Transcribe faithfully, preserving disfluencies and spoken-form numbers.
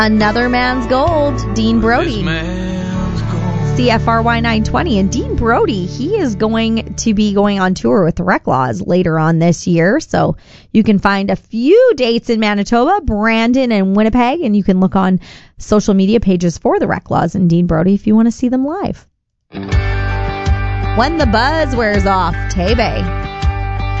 Another Man's Gold, Dean Brody. C F R Y nine twenty. And Dean Brody, he is going to be going on tour with the Reclaws later on this year. So you can find a few dates in Manitoba, Brandon, and Winnipeg. And you can look on social media pages for the Reclaws and Dean Brody if you want to see them live. When the Buzz Wears Off, Tebe.